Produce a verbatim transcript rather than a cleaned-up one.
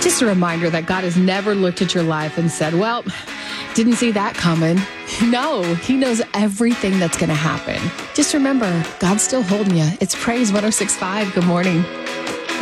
Just a reminder that God has never looked at your life and said, well, didn't see that coming. No, he knows everything that's going to happen. Just remember, God's still holding you. It's Praise one oh six point five. Good morning.